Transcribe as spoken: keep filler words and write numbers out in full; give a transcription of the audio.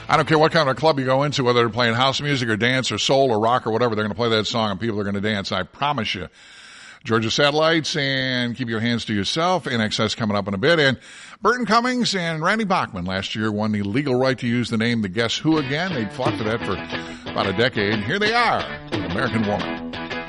I don't care what kind of club you go into, whether they're playing house music or dance or soul or rock or whatever, they're going to play that song and people are going to dance. I promise you. Georgia Satellites and Keep Your Hands to Yourself. In Excess coming up in a bit. And Burton Cummings and Randy Bachman last year won the legal right to use the name The Guess Who again. They'd fought for that for about a decade. Here they are, American Woman.